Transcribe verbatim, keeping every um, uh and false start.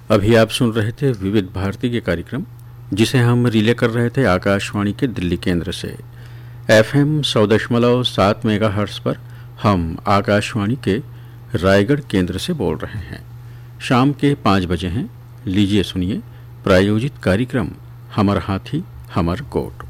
अभी आप सुन रहे थे विविध भारती के कार्यक्रम, जिसे हम रिले कर रहे थे आकाशवाणी के दिल्ली केंद्र से। एफएम सौ दशमलव सात मेगा हर्ट्स पर हम आकाशवाणी के रायगढ़ केंद्र से बोल रहे हैं। शाम के पाँच बजे हैं। लीजिए सुनिए प्रायोजित कार्यक्रम हमर हाथी हमर गोठ।